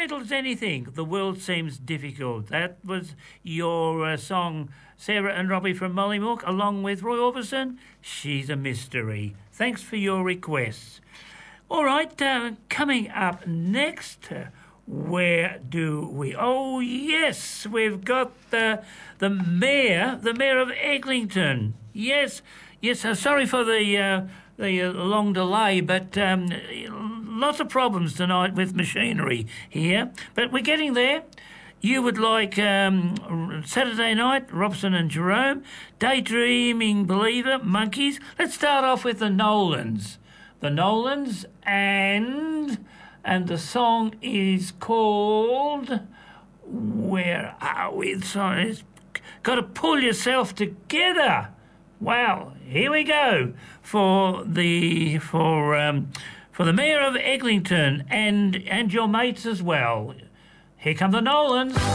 gentle as anything. The world seems difficult. That was your song, Sarah and Robbie from Mollymook, along with Roy Orbison. She's a mystery. Thanks for your requests. All right, coming up next, where do we? Oh yes, we've got the mayor of Eglinton. Yes. Sorry for the long delay, but lots of problems tonight with machinery here. But we're getting there. You would like Saturday Night, Robson and Jerome, Daydreaming Believer, Monkeys. Let's start off with the Nolans. The Nolans, and the song is called... Where are we? Sorry, it's got to pull yourself together. Wow, here we go for the mayor of Eglinton and your mates as well. Here come the Nolans.